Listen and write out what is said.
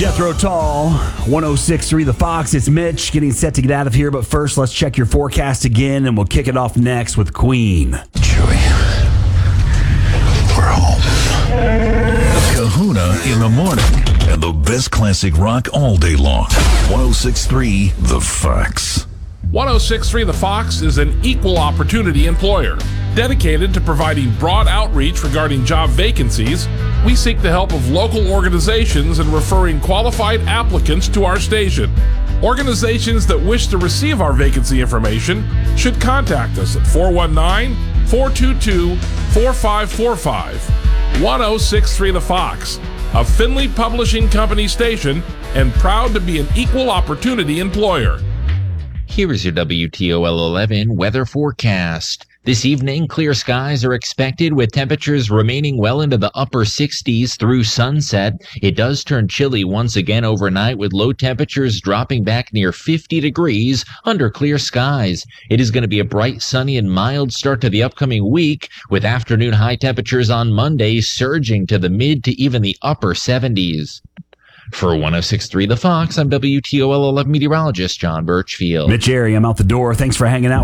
Jethro Tull, 106.3 The Fox. It's Mitch getting set to get out of here, but first let's check your forecast again, and we'll kick it off next with Queen. Chewy, we're home. Kahuna in the morning, and the best classic rock all day long. 106.3 The Fox. 106.3 The Fox is an equal opportunity employer. Dedicated to providing broad outreach regarding job vacancies, we seek the help of local organizations in referring qualified applicants to our station. Organizations that wish to receive our vacancy information should contact us at 419-422-4545. 106.3 The Fox, a Findlay Publishing Company station, and proud to be an equal opportunity employer. Here is your WTOL 11 weather forecast. This evening, clear skies are expected with temperatures remaining well into the upper 60s through sunset. It does turn chilly once again overnight with low temperatures dropping back near 50 degrees under clear skies. It is going to be a bright, sunny, and mild start to the upcoming week with afternoon high temperatures on Monday surging to the mid to even the upper 70s. For 106.3 The Fox, I'm WTOL 11 meteorologist John Birchfield. Mitch Airy, I'm out the door. Thanks for hanging out.